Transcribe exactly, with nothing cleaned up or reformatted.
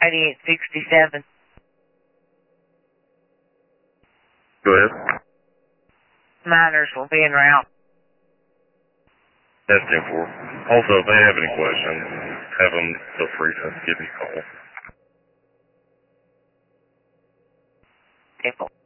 eighty-eight sixty-seven. Go ahead. Miners will be en route. That's ten four. Also, if they have any questions, have them feel free to give me a call. ten four.